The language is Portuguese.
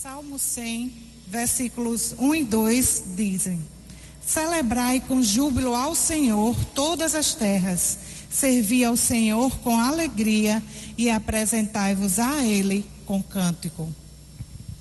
Salmo 100, versículos 1 e 2 dizem: Celebrai com júbilo ao Senhor todas as terras, servi ao Senhor com alegria e apresentai-vos a Ele com cântico.